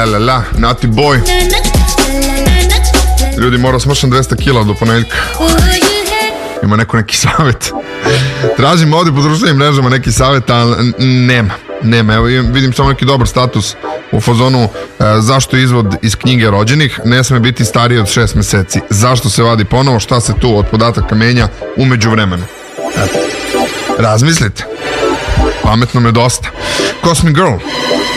la, Naughty Boy. Ljudi, morao smršam 200 kila do ponedeljka. Ima neki savjet. Tražim ovdje po društvenim mrežama neki savjet, ali nema. Evo, vidim samo neki dobar status u fazonu zašto izvod iz knjige rođenih ne sme biti stariji od 6 meseci. Zašto se vadi ponovo, šta se tu od podataka menja u međuvremenu. Razmislite. Pametno me dosta. Cosmic Girl.